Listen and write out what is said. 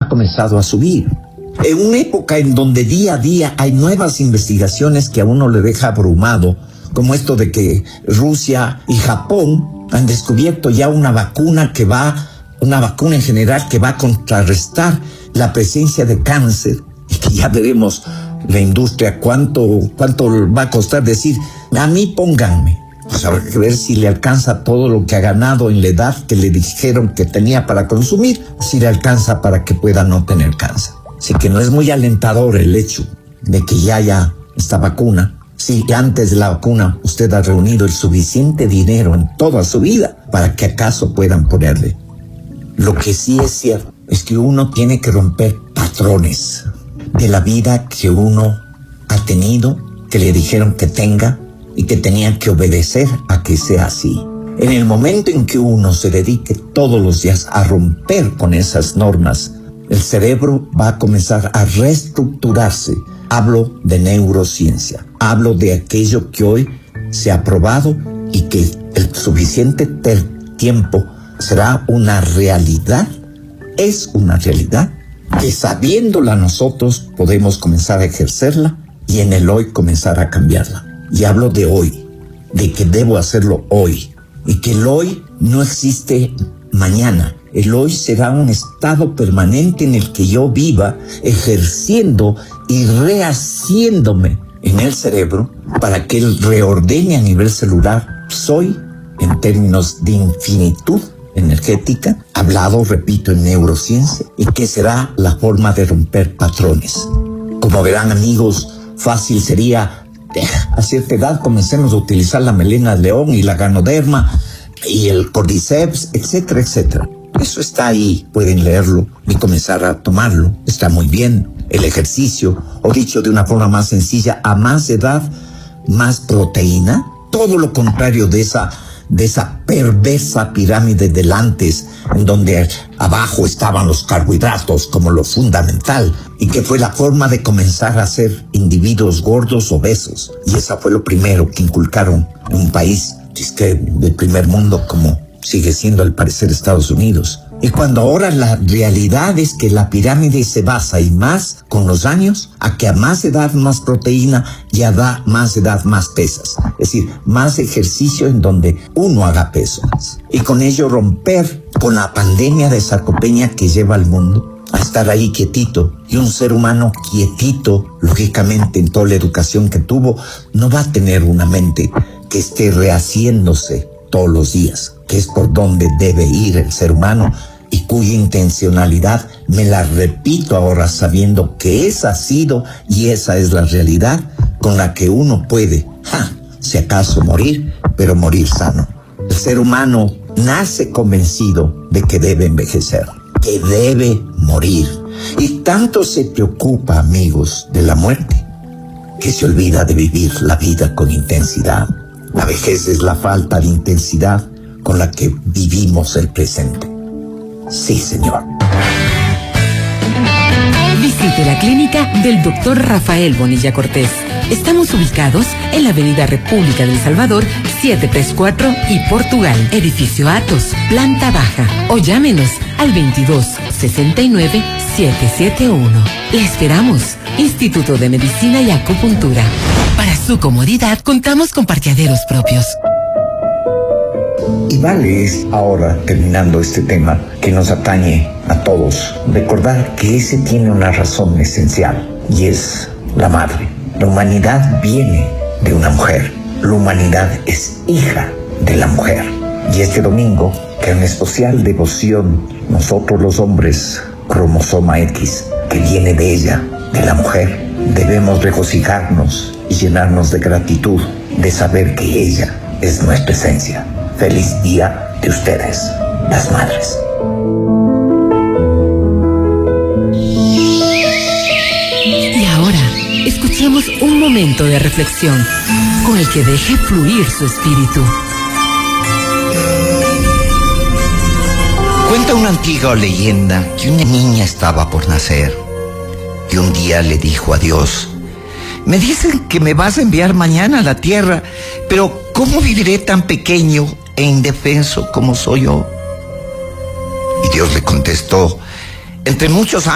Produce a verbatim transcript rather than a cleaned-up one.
ha comenzado a subir. En una época en donde día a día hay nuevas investigaciones que a uno le deja abrumado, como esto de que Rusia y Japón han descubierto ya una vacuna que va, una vacuna en general que va a contrarrestar la presencia de cáncer, y que ya veremos la industria cuánto, cuánto va a costar decir, a mí pónganme. Pues habrá que ver si le alcanza todo lo que ha ganado en la edad que le dijeron que tenía para consumir, si le alcanza para que pueda no tener cáncer. Así que no es muy alentador el hecho de que ya haya esta vacuna, si antes de la vacuna usted ha reunido el suficiente dinero en toda su vida para que acaso puedan ponerle. Lo que sí es cierto es que uno tiene que romper patrones de la vida que uno ha tenido, que le dijeron que tenga y que tenía que obedecer a que sea así. En el momento en que uno se dedique todos los días a romper con esas normas, el cerebro va a comenzar a reestructurarse. Hablo de neurociencia, hablo de aquello que hoy se ha probado y que el suficiente tiempo será una realidad, es una realidad, que sabiéndola nosotros podemos comenzar a ejercerla y en el hoy comenzar a cambiarla. Y hablo de hoy, de que debo hacerlo hoy, y que el hoy no existe mañana. El hoy será un estado permanente en el que yo viva ejerciendo y rehaciéndome en el cerebro para que él reordene a nivel celular. Soy, en términos de infinitud energética, hablado, repito, en neurociencia, y que será la forma de romper patrones. Como verán, amigos, fácil sería, a cierta edad comencemos a utilizar la melena de león y la ganoderma y el cordyceps, etcétera, etcétera. Eso está ahí, pueden leerlo y comenzar a tomarlo. Está muy bien. El ejercicio, o dicho de una forma más sencilla, a más edad, más proteína. Todo lo contrario de esa, de esa perversa pirámide del antes, en donde abajo estaban los carbohidratos como lo fundamental, y que fue la forma de comenzar a ser individuos gordos, obesos. Y esa fue lo primero que inculcaron en un país que del primer mundo como sigue siendo al parecer Estados Unidos. Y cuando ahora la realidad es que la pirámide se basa y más con los años a que a más edad más proteína y a da más edad más pesas. Es decir, más ejercicio en donde uno haga peso. Y con ello romper con la pandemia de sarcopenia que lleva al mundo a estar ahí quietito. Y un ser humano quietito, lógicamente en toda la educación que tuvo, no va a tener una mente que esté rehaciéndose todos los días, que es por donde debe ir el ser humano y cuya intencionalidad me la repito ahora sabiendo que esa ha sido y esa es la realidad con la que uno puede, ja, si acaso morir, pero morir sano. El ser humano nace convencido de que debe envejecer, que debe morir, y tanto se preocupa, amigos, de la muerte, que se olvida de vivir la vida con intensidad. La vejez es la falta de intensidad con la que vivimos el presente. Sí, señor. Visite la clínica del doctor Rafael Bonilla Cortés. Estamos ubicados en la avenida República del Salvador, setecientos treinta y cuatro y Portugal, edificio Atos, planta baja. O llámenos al veintidós sesenta y nueve setecientos setenta y uno. Le esperamos. Instituto de Medicina y Acupuntura. Para su comodidad, contamos con parqueaderos propios. Y vale es ahora, terminando este tema que nos atañe a todos, recordar que ese tiene una razón esencial y es la madre. La humanidad viene de una mujer. La humanidad es hija de la mujer. Y este domingo, que en especial devoción, nosotros los hombres, cromosoma X, que viene de ella, de la mujer, debemos regocijarnos y llenarnos de gratitud de saber que ella es nuestra esencia. Feliz día de ustedes, las madres. Y ahora, escuchemos un momento de reflexión con el que deje fluir su espíritu. Cuenta una antigua leyenda que una niña estaba por nacer y un día le dijo a Dios: me dicen que me vas a enviar mañana a la tierra, pero ¿cómo viviré tan pequeño e indefenso como soy yo? Y Dios le contestó: entre muchos